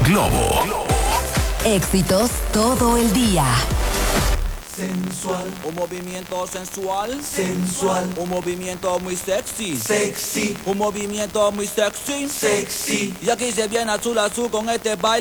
Globo. Éxitos todo el día. Sensual, Un movimiento sensual, sensual, un movimiento muy sexy, sexy, un movimiento muy sexy, sexy. Y aquí se viene azul azul con este baile.